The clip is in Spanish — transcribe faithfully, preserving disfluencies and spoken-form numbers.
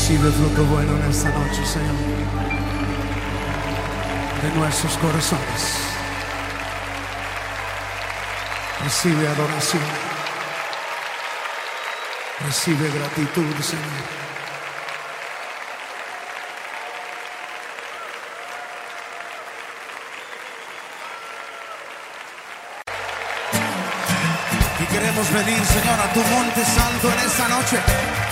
Recibe fruto bueno en esta noche, Señor, de nuestros corazones. Recibe adoración, recibe gratitud, Señor. Y queremos venir, Señor, a tu monte santo en esta noche.